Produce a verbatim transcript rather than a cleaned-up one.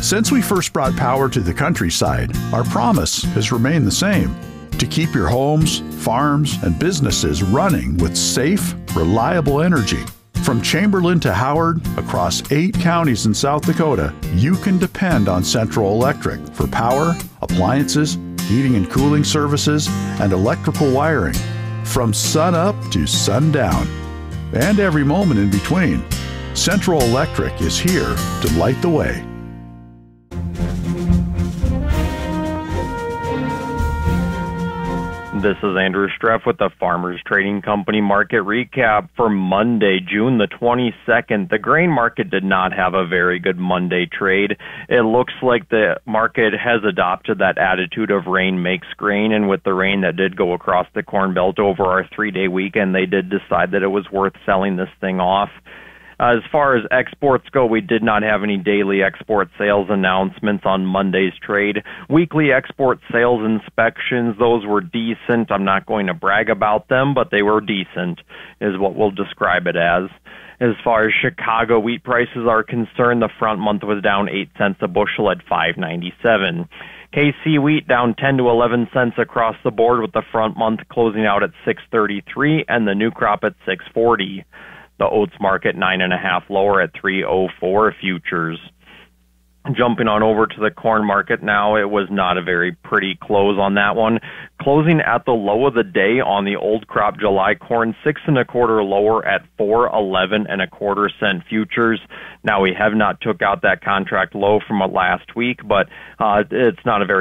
Since we first brought power to the countryside, our promise has remained the same: to keep your homes, farms, and businesses running with safe, reliable energy. From Chamberlain to Howard, across eight counties in South Dakota, you can depend on Central Electric for power, appliances, heating and cooling services, and electrical wiring. From sun up to sundown, and every moment in between, Central Electric is here to light the way. This is Andrew Streff with the Farmers Trading Company market recap for Monday, June the twenty-second. The grain market did not have a very good Monday trade. It looks like the market has adopted that attitude of rain makes grain, and with the rain that did go across the Corn Belt over our three-day weekend, they did decide that it was worth selling this thing off. As far as exports go, we did not have any daily export sales announcements on Monday's trade. Weekly export sales inspections, those were decent. I'm not going to brag about them, but they were decent, is what we'll describe it as. As far as Chicago wheat prices are concerned, the front month was down eight cents a bushel at five ninety-seven. K C wheat down ten to eleven cents across the board, with the front month closing out at six thirty-three and the new crop at six forty. The oats market nine and a half lower at three oh four futures. Jumping on over to the corn market now, it was not a very pretty close on that one. Closing at the low of the day on the old crop July corn, six and a quarter lower at four eleven and a quarter cent futures. Now we have not took out that contract low from last week, but uh, it's not a very